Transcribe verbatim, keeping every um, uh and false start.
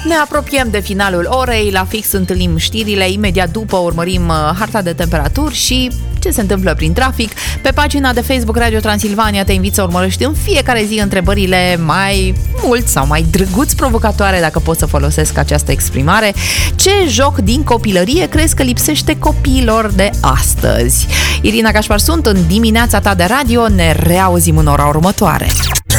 Ne apropiem de finalul orei, la fix întâlnim știrile, imediat după urmărim harta de temperaturi și ce se întâmplă prin trafic. Pe pagina de Facebook Radio Transilvania te invit să urmărești în fiecare zi întrebările mai mult sau mai drăguț provocatoare, dacă pot să folosesc această exprimare. Ce joc din copilărie crezi că lipsește copiilor de astăzi? Irina Cașpar sunt în dimineața ta de radio, ne reauzim în ora următoare.